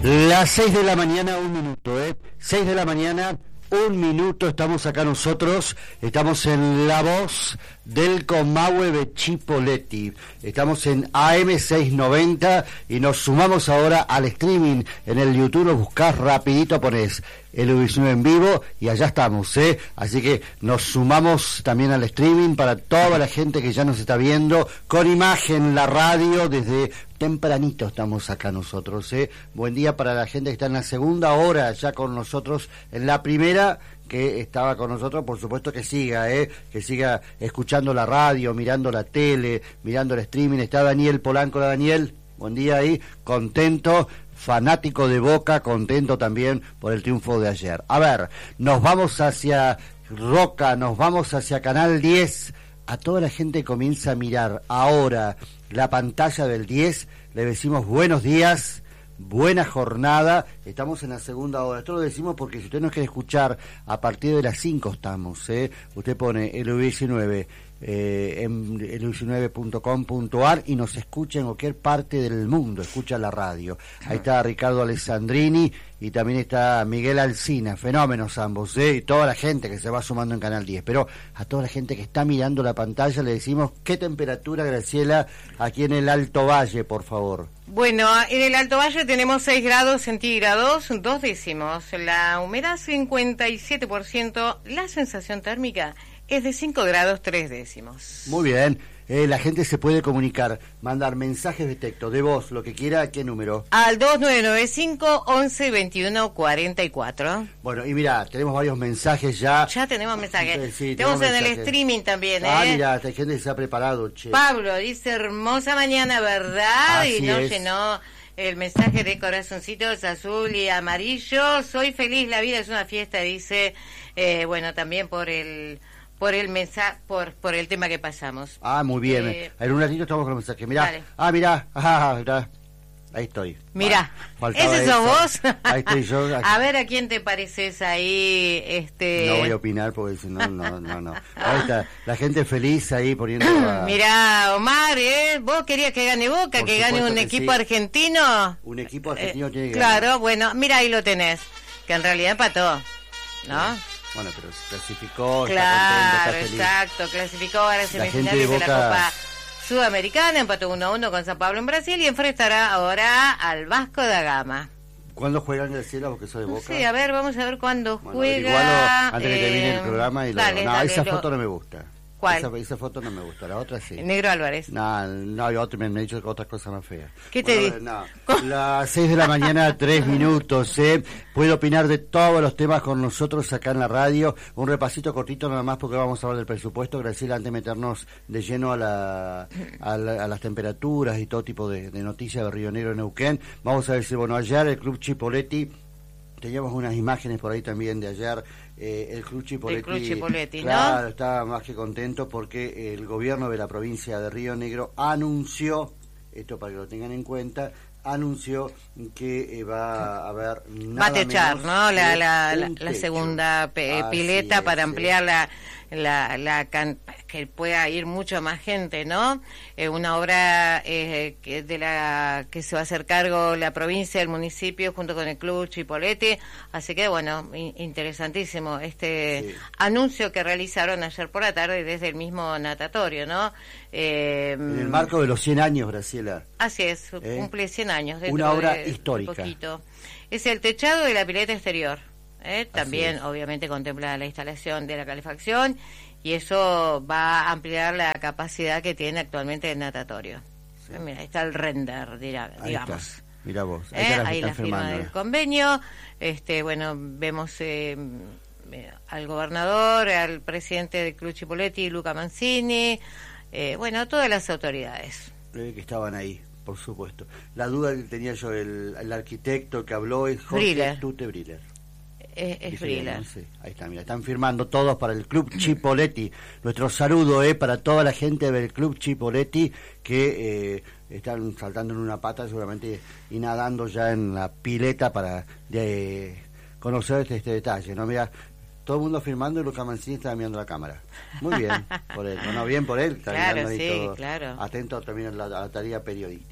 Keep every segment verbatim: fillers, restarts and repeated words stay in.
Las seis de la mañana, un minuto, ¿eh? Seis de la mañana, un minuto, estamos acá nosotros, estamos en La Voz del Comahue de Chipoleti, estamos en A M seiscientos noventa y nos sumamos ahora al streaming en el YouTube, lo buscás rapidito, ponés el U diecinueve en vivo y allá estamos, ¿eh? Así que nos sumamos también al streaming para toda la gente que ya nos está viendo, con imagen, la radio, desde tempranito estamos acá nosotros, ¿eh? Buen día para la gente que está en la segunda hora ya con nosotros, en la primera que estaba con nosotros, por supuesto que siga, ¿eh? Que siga escuchando la radio, mirando la tele, mirando el streaming. Está Daniel Polanco. Daniel, buen día ahí, contento, fanático de Boca, contento también por el triunfo de ayer. A ver, nos vamos hacia Roca, nos vamos hacia Canal diez. A toda la gente que comienza a mirar ahora la pantalla del diez, le decimos buenos días, buena jornada, estamos en la segunda hora. Esto lo decimos porque si usted nos quiere escuchar, a partir de las cinco estamos, ¿eh? Usted pone el U diecinueve eh, en el u diecinueve punto com punto a r y nos escucha en cualquier parte del mundo, escucha la radio. Ahí está Ricardo Alessandrini y también está Miguel Alsina, fenómenos ambos, ¿eh? Y toda la gente que se va sumando en Canal diez. Pero a toda la gente que está mirando la pantalla le decimos qué temperatura, Graciela, aquí en el Alto Valle, por favor. Bueno, en el Alto Valle tenemos seis grados centígrados, dos décimos, la humedad cincuenta y siete por ciento, la sensación térmica es de cinco grados tres décimos. Muy bien, eh, la gente se puede comunicar, mandar mensajes de texto, de voz, lo que quiera. ¿A qué número? Al dos nueve nueve cinco, once, veintiuno, cuarenta y cuatro. Bueno, y mira, tenemos varios mensajes ya. Ya tenemos mensajes. Sí, sí, tenemos en mensajes. El streaming también, ¿eh? Ah, mira, hay gente que se ha preparado, che. Pablo dice, hermosa mañana, ¿verdad? Así y no es. llenó el mensaje de corazoncitos azul y amarillo. Soy feliz, la vida es una fiesta, dice, eh, bueno, también por el... por el mensaje, por por el tema que pasamos. Ah, muy bien. Eh, en un ratito estamos con los mensajes. Mirá. Dale. Ah, mirá. Ah, mirá. Ahí estoy. Mirá. Ah, ¿Ese sos vos? Ahí estoy yo. A ver, ¿a quién te pareces ahí? Este... No voy a opinar porque si no, no, no, no. Ahí está. La gente feliz ahí poniendo... A... Mirá, Omar, ¿eh? ¿Vos querías que gane Boca, Por que gane un que equipo sí. argentino? Un equipo argentino eh, tiene que Claro, ganar. bueno, mira, ahí lo tenés. Que en realidad empató, ¿no? Sí. Bueno, pero se clasificó, Claro, está contento, está feliz. Exacto, clasificó a las La gente semifinales de de, Boca... la Copa Sudamericana, empató uno a uno con San Pablo en Brasil y enfrentará ahora al Vasco da Gama. ¿Cuándo juegan, Graciela, porque soy de Boca? Sí, a ver, vamos a ver cuándo Bueno, juega. averigualo antes que termine eh, el programa y lo... dale, No, dale, esa lo- foto no me gusta. ¿Cuál? Esa, esa foto no me gusta, la otra sí. Negro Álvarez. No, no, hay otro, me han dicho otras cosas más feas. ¿Qué te Bueno, di- no, las seis de la mañana, tres minutos, ¿eh? Puede opinar de todos los temas con nosotros acá en la radio. Un repasito cortito nada más porque vamos a hablar del presupuesto, Graciela, antes de meternos de lleno a, la, a, la, a las temperaturas y todo tipo de, de noticias de Río Negro, Neuquén. Vamos a decir, bueno, ayer el Club Chipoleti, teníamos unas imágenes por ahí también de ayer. Eh, el Club Chipoleti, El Club Chipoleti, ¿no? claro, estaba más que contento porque el gobierno de la provincia de Río Negro anunció, esto para que lo tengan en cuenta, anunció que eh, va a haber nada Va a techar, menos ¿no? La, que la, un la, la techo. segunda pe- Así pileta es, para sí. ampliar la, la, la can- que pueda ir mucho más gente, ¿no? Eh, una obra eh, que de la que se va a hacer cargo la provincia, el municipio, junto con el Club Chipoleti. Así que, bueno, in- interesantísimo este Sí. anuncio que realizaron ayer por la tarde desde el mismo natatorio, ¿no? Eh, En el marco de los cien años, Graciela. Así es, ¿Eh? cumple cien años. Dentro Una obra de- de histórica. poquito. Es el techado de la pileta exterior. ¿eh? También, es. obviamente, contempla la instalación de la calefacción y eso va a ampliar la capacidad que tiene actualmente el natatorio. Sí. Eh, Mira, ahí está el render, dirá, Ahí digamos. está. Mira vos, ahí, ¿eh? está las que Ahí están la firma firmando. del convenio. Este, bueno, vemos eh, eh, al gobernador, al presidente del Club Chipoleti, Luca Mancini, eh, bueno, a todas las autoridades. Eh, que estaban ahí, por supuesto. La duda que tenía yo, el, el arquitecto que habló es Jorge Briller. Tute Briller. Es, es Dice bien, Briller. ¿no? Sí, ahí está, mira, están firmando todos para el Club Chipoleti. Nuestro saludo eh, para toda la gente del Club Chipoleti que eh, están saltando en una pata seguramente y nadando ya en la pileta para de, conocer este, este detalle, ¿no? Mira, todo el mundo firmando y Luca Mancini está mirando la cámara. Muy bien por él, bueno, bien por él, está Claro, mirando ahí sí, todo, claro. atento también a la, a la tarea periodística.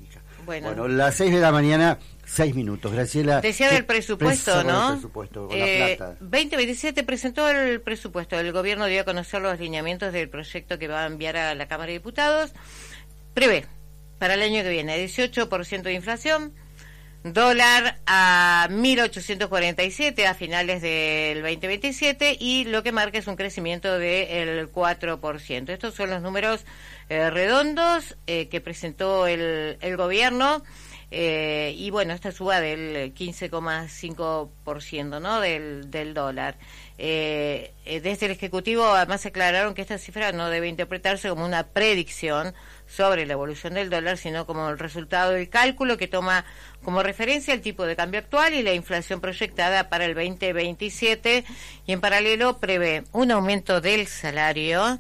Bueno, bueno las seis de la mañana, seis minutos. Graciela. Decía del presupuesto, ¿no? El presupuesto, con eh, la plata. veinte veintisiete presentó el presupuesto. El gobierno dio a conocer los lineamientos del proyecto que va a enviar a la Cámara de Diputados. Prevé para el año que viene dieciocho por ciento de inflación, dólar a mil ochocientos cuarenta y siete a finales del veinte veintisiete y lo que marca es un crecimiento del cuatro por ciento. Estos son los números eh, redondos eh, que presentó el, el gobierno. Eh, y bueno, esta suba del quince coma cinco por ciento, ¿no? del, del dólar. Eh, desde el Ejecutivo además aclararon que esta cifra no debe interpretarse como una predicción sobre la evolución del dólar, sino como el resultado del cálculo que toma como referencia el tipo de cambio actual y la inflación proyectada para el veinte veintisiete, y en paralelo prevé un aumento del salario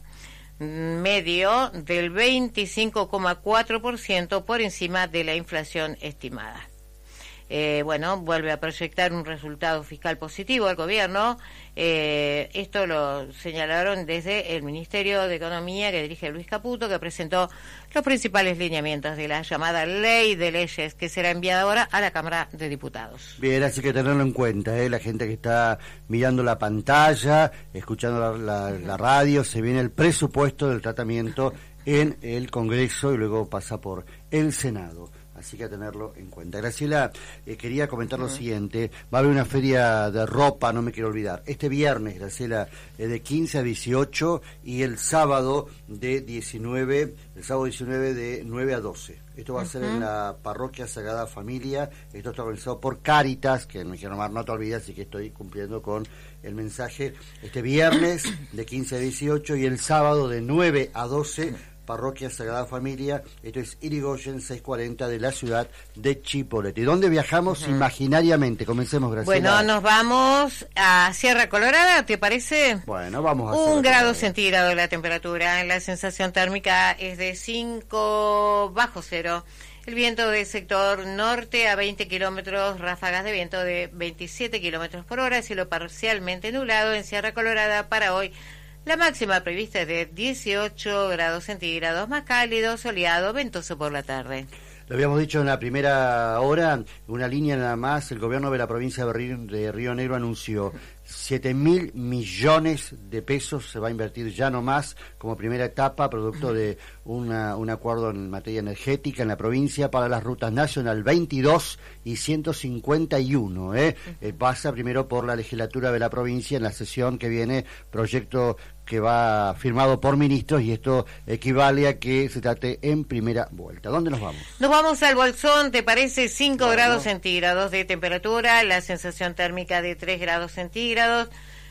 medio del veinticinco coma cuatro por ciento por encima de la inflación estimada. Eh, bueno, vuelve a proyectar un resultado fiscal positivo al gobierno. Eh, esto lo señalaron desde el Ministerio de Economía que dirige Luis Caputo, que presentó los principales lineamientos de la llamada Ley de Leyes, que será enviada ahora a la Cámara de Diputados. Bien, así que tenerlo en cuenta, ¿eh? La gente que está mirando la pantalla, escuchando la, la, la radio, se viene el presupuesto del tratamiento en el Congreso y luego pasa por el Senado. Así que a tenerlo en cuenta. Graciela, eh, quería comentar lo uh-huh. siguiente. Va a haber una feria de ropa, no me quiero olvidar. Este viernes, Graciela, eh, de quince a dieciocho y el sábado de diecinueve, el sábado diecinueve de nueve a doce. Esto va a uh-huh. ser en la Parroquia Sagrada Familia. Esto está organizado por Cáritas, que me dijeron, no te olvides, así que estoy cumpliendo con el mensaje. Este viernes de quince a dieciocho y el sábado de nueve a doce, Parroquia Sagrada Familia, esto es Irigoyen seiscientos cuarenta de la ciudad de Chipolete. ¿Dónde viajamos uh-huh. imaginariamente? Comencemos, Graciela. Bueno, nos vamos a Sierra Colorada, ¿te parece? Bueno, vamos a Un grado Colorada. Centígrado la temperatura, la sensación térmica es de cinco bajo cero. El viento del sector norte a veinte kilómetros, ráfagas de viento de veintisiete kilómetros por hora, cielo parcialmente nublado en Sierra Colorada para hoy. La máxima prevista es de dieciocho grados centígrados, más cálido, soleado, ventoso por la tarde. Lo habíamos dicho en la primera hora, una línea nada más, el gobierno de la provincia de Río, de Río Negro anunció siete mil millones de pesos se va a invertir ya no más como primera etapa, producto de una, un acuerdo en materia energética en la provincia para las rutas Nacional veintidós y ciento cincuenta y uno. ¿eh? Eh, pasa primero por la legislatura de la provincia en la sesión que viene, proyecto que va firmado por ministros, y esto equivale a que se trate en primera vuelta. ¿Dónde nos vamos? Nos vamos al Bolsón, ¿te parece? cinco bueno. grados centígrados de temperatura, la sensación térmica de tres grados centígrados,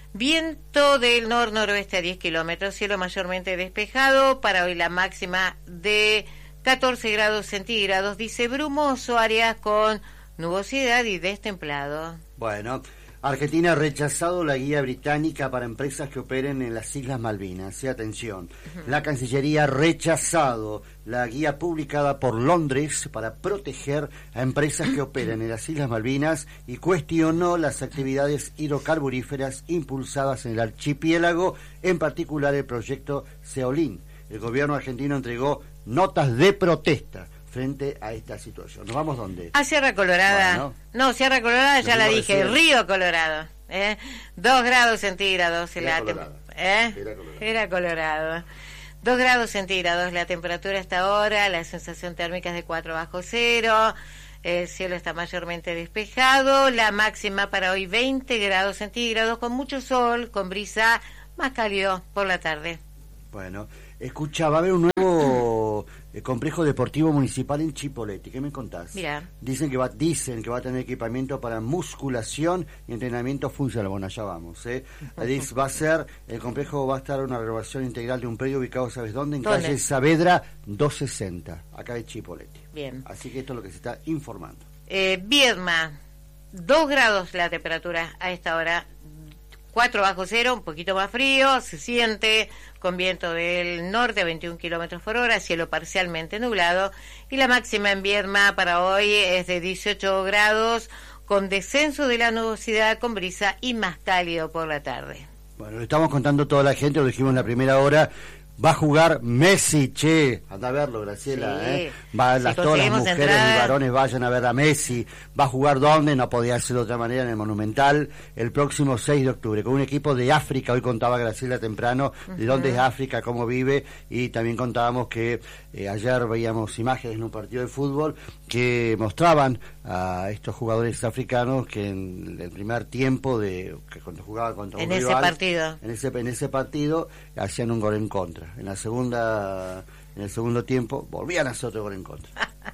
viento del nor-noroeste a diez kilómetros, cielo mayormente despejado, para hoy la máxima de catorce grados centígrados, dice brumoso, áreas con nubosidad y destemplado. Bueno, Argentina ha rechazado la guía británica para empresas que operen en las Islas Malvinas. Sí, atención. Uh-huh. La Cancillería ha rechazado la guía publicada por Londres para proteger a empresas que operen en las Islas Malvinas y cuestionó las actividades hidrocarburíferas impulsadas en el archipiélago, en particular el proyecto Seolin. El gobierno argentino entregó notas de protesta frente a esta situación. ¿Nos vamos dónde? A Sierra Colorada. Bueno, no, Sierra Colorada ya la dije, decir... Río Colorado. ¿eh? Dos grados centígrados. Era, la Colorado. ¿eh? Era Colorado. Era Colorado. Dos grados centígrados la temperatura hasta ahora, la sensación térmica es de cuatro bajo cero, el cielo está mayormente despejado, la máxima para hoy veinte grados centígrados, con mucho sol, con brisa, más cálido por la tarde. Bueno, escucha, va a haber un nuevo eh, complejo deportivo municipal en Chipolete. ¿Qué me contás? Mirá. Dicen que va, dicen que va a tener equipamiento para musculación y entrenamiento funcional. Bueno, allá vamos. ¿eh? Dice, va a ser, el complejo va a estar una renovación integral de un predio ubicado, ¿sabes dónde? En ¿Dónde? Calle Saavedra doscientos sesenta, acá de Chipolete. Bien. Así que esto es lo que se está informando. Eh, Viedma, dos grados la temperatura a esta hora, cuatro bajo cero, un poquito más frío, se siente, con viento del norte a veintiún kilómetros por hora, cielo parcialmente nublado, y la máxima en Viedma para hoy es de dieciocho grados, con descenso de la nubosidad, con brisa y más cálido por la tarde. Bueno, lo estamos contando toda la gente, lo dijimos en la primera hora, Va a jugar Messi, che, anda a verlo, Graciela, Sí. ¿eh? Va, Si las, todas las conseguimos mujeres entrada. y varones vayan a ver a Messi. Va a jugar donde, no podía ser de otra manera, en el Monumental, el próximo seis de octubre, con un equipo de África. Hoy contaba Graciela temprano de dónde es África, cómo vive, y también contábamos que eh, ayer veíamos imágenes en un partido de fútbol que mostraban a estos jugadores africanos que en el primer tiempo de que cuando jugaban contra un En ese rival, partido. en ese en ese partido hacían un gol en contra. En la segunda en el segundo tiempo volvían a hacer otro gol en contra.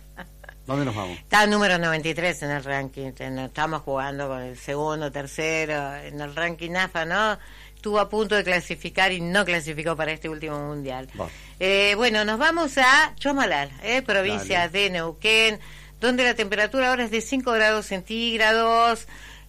¿Dónde nos vamos? Está número noventa y tres en el ranking. ten- Estamos jugando con el segundo, tercero en el ranking A F A, ¿no? Estuvo a punto de clasificar y no clasificó para este último mundial. Bueno. Eh, bueno, nos vamos a Chomalal, eh, provincia Dale. de Neuquén, donde la temperatura ahora es de cinco grados centígrados,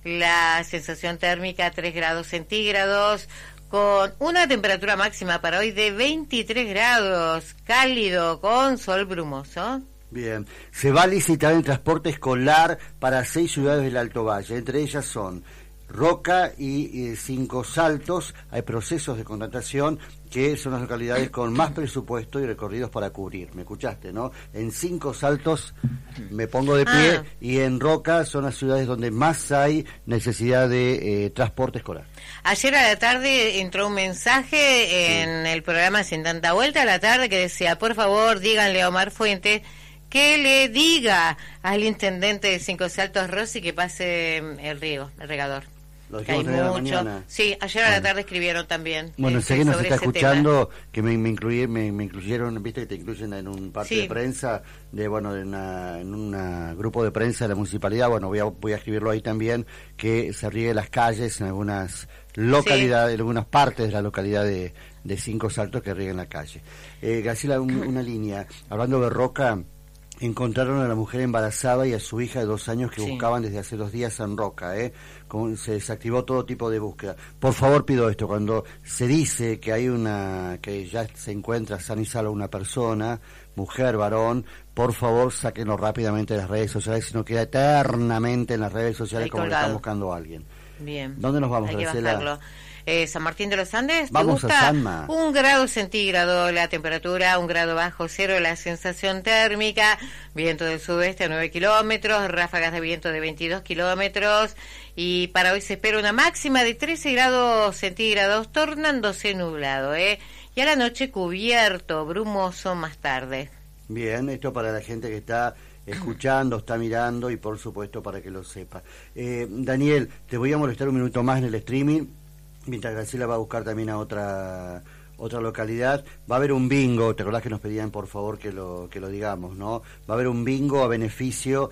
la sensación térmica tres grados centígrados, con una temperatura máxima para hoy de veintitrés grados, cálido, con sol brumoso. Bien, se va a licitar el transporte escolar para seis ciudades del Alto Valle, entre ellas son Roca y, y Cinco Saltos. Hay procesos de contratación que son las localidades con más presupuesto y recorridos para cubrir. ¿Me escuchaste, no? En Cinco Saltos me pongo de pie Ah. y en Roca son las ciudades donde más hay necesidad de eh, transporte escolar. Ayer a la tarde entró un mensaje en el programa Sin Tanta Vuelta a la tarde que decía, por favor, díganle a Omar Fuentes que le diga al intendente de Cinco Saltos, Rossi, que pase el riego, el regador. Lo Que hay dijimos hoy a la mucho. mañana. Sí, ayer a la Bueno. tarde escribieron también. Bueno, este, sé que nos sobre está ese tema. escuchando, que me, me, incluye, me, me incluyeron, viste que te incluyen en un parte Sí. de prensa, de bueno, de una, en un grupo de prensa de la municipalidad. Bueno, voy a, voy a escribirlo ahí también, que se riegue las calles en algunas localidades, en algunas partes de la localidad de, de Cinco Saltos, que rieguen la calle. Eh, Graciela, un- una línea, hablando de Roca. Encontraron a la mujer embarazada y a su hija de dos años que Sí. buscaban desde hace dos días en Roca, ¿eh? Como se desactivó todo tipo de búsqueda. Por favor, pido esto, cuando se dice que hay una, que ya se encuentra sana y salva una persona, mujer, varón, por favor, sáquenlo rápidamente de las redes sociales, si no queda eternamente en las redes sociales Ahí como le colgado. están buscando a alguien. Bien. ¿Dónde nos vamos, Hay que Graciela? bajarlo. Eh, San Martín de los Andes, ¿te Vamos a gusta? Sanma. Un grado centígrado la temperatura, un grado bajo cero la sensación térmica, viento del sudeste a nueve kilómetros, ráfagas de viento de veintidós kilómetros, y para hoy se espera una máxima de trece grados centígrados, tornándose nublado, ¿eh? Y a la noche cubierto, brumoso más tarde. Bien, esto para la gente que está escuchando, está mirando y por supuesto para que lo sepa. Eh, Daniel, te voy a molestar un minuto más en el streaming, mientras Graciela va a buscar también a otra otra localidad. Va a haber un bingo, ¿te acordás que nos pedían por favor que lo que lo digamos, no? Va a haber un bingo a beneficio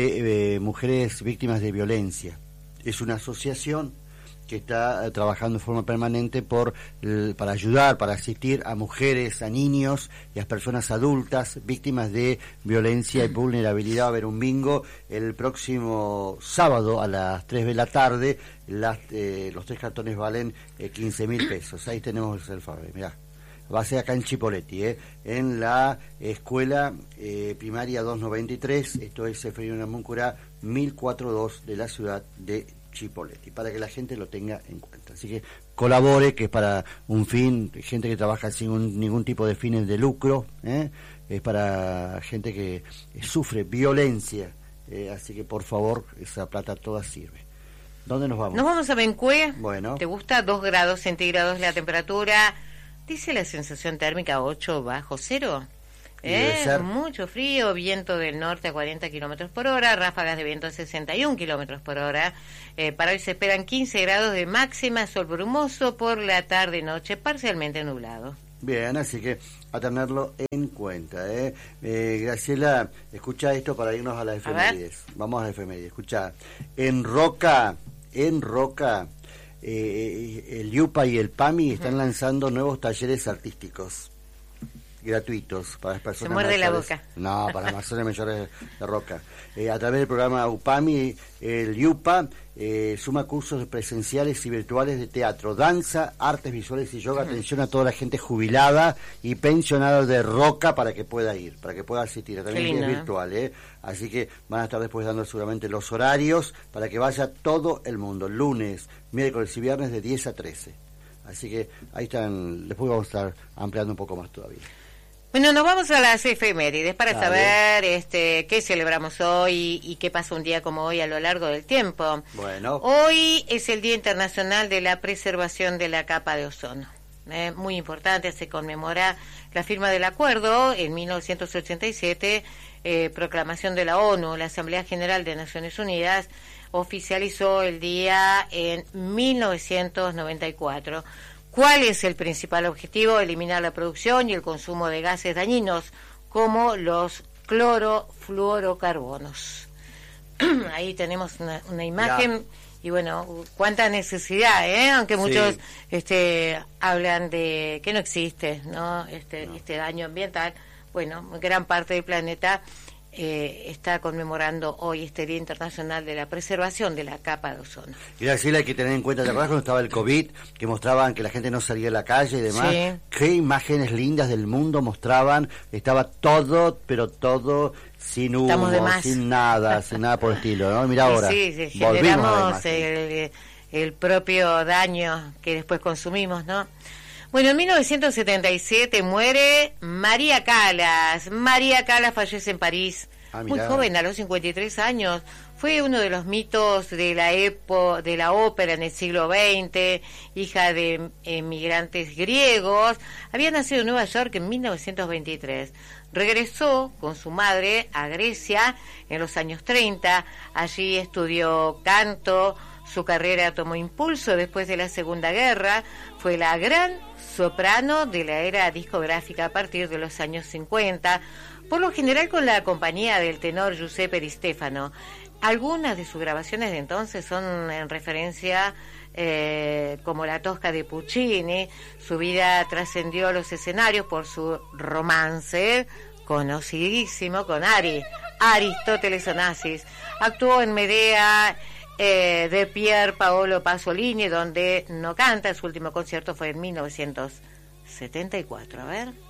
de eh, mujeres víctimas de violencia. Es una asociación que está eh, trabajando de forma permanente por eh, para ayudar, para asistir a mujeres, a niños y a personas adultas víctimas de violencia y vulnerabilidad. Va a haber un bingo el próximo sábado a las tres de la tarde. Las, eh, los tres cartones valen eh, quince mil pesos. Ahí tenemos el selfie, mirá. Va a ser acá en Chipoleti, ¿eh? En la escuela eh, primaria doscientos noventa y tres, esto es Seferino Namuncurá, mil cuatrocientos dos de la ciudad de Chipoleti, para que la gente lo tenga en cuenta. Así que colabore, que es para un fin, gente que trabaja sin un, ningún tipo de fines de lucro, ¿eh? Es para gente que eh, sufre violencia, eh, así que por favor, esa plata toda sirve. ¿Dónde nos vamos? Nos vamos a Bencue. Bueno. ¿Te gusta? dos grados centígrados la temperatura. Dice la sensación térmica ocho bajo cero. Y debe ¿Eh? ser. Mucho frío, viento del norte a cuarenta kilómetros por hora, ráfagas de viento a sesenta y un kilómetros por hora. Eh, para hoy se esperan quince grados de máxima, sol brumoso por la tarde y noche, parcialmente nublado. Bien, así que a tenerlo en cuenta, ¿eh? Eh, Graciela, escucha esto para irnos a las efemérides. Vamos a las efemérides, escucha. En Roca, en Roca, eh, el IUPA y el PAMI están uh-huh. lanzando nuevos talleres artísticos gratuitos para las personas Se muerde mayores. La boca. No, para las personas mayores de Roca. Eh, a través del programa UPAMI, el IUPA eh, suma cursos presenciales y virtuales de teatro, danza, artes visuales y yoga. Atención a toda la gente jubilada y pensionada de Roca para que pueda ir, para que pueda asistir. También lindo, es virtual, ¿eh? Así que van a estar después dando seguramente los horarios para que vaya todo el mundo, lunes, miércoles y viernes de diez a trece. Así que ahí están, después vamos a estar ampliando un poco más todavía. Bueno, nos vamos a las efemérides para Dale. saber este qué celebramos hoy y qué pasa un día como hoy a lo largo del tiempo. Bueno. Hoy es el Día Internacional de la Preservación de la Capa de Ozono. Eh, muy importante, se conmemora la firma del acuerdo en mil novecientos ochenta y siete, eh, proclamación de la ONU. La Asamblea General de Naciones Unidas oficializó el día en mil novecientos noventa y cuatro. ¿Cuál es el principal objetivo? Eliminar la producción y el consumo de gases dañinos como los clorofluorocarbonos. Ahí tenemos una, una imagen ya. Y bueno, cuánta necesidad, ¿eh? Aunque muchos sí. este, hablan de que no existe, ¿no? Este, no. este daño ambiental. Bueno, gran parte del planeta Eh, está conmemorando hoy este Día Internacional de la Preservación de la Capa de Ozono. Y decir, hay que tener en cuenta, ¿te acuerdas cuando estaba el COVID? Que mostraban que la gente no salía a la calle y demás. Sí. Qué imágenes lindas del mundo mostraban. Estaba todo, pero todo sin humo, sin nada, sin nada por el estilo, ¿no? Mira ahora. Sí, sí, generamos el, el propio daño que después consumimos, ¿no? Bueno, en mil novecientos setenta y siete muere María Callas. María Callas fallece en París, ah, muy joven, a los cincuenta y tres años. Fue uno de los mitos de la epo, de la ópera en el siglo veinte, hija de emigrantes griegos. Había nacido en Nueva York en mil novecientos veintitrés. Regresó con su madre a Grecia en los años treinta. Allí estudió canto. Su carrera tomó impulso después de la Segunda Guerra. Fue la gran soprano de la era discográfica a partir de los años cincuenta, por lo general con la compañía del tenor Giuseppe Di Stefano. Algunas de sus grabaciones de entonces son en referencia eh, como La Tosca de Puccini. Su vida trascendió a los escenarios por su romance conocidísimo con Ari, Aristóteles Onassis. Actuó en Medea Eh, de Pier Paolo Pasolini, donde no canta. Su último concierto fue en mil novecientos setenta y cuatro. A ver.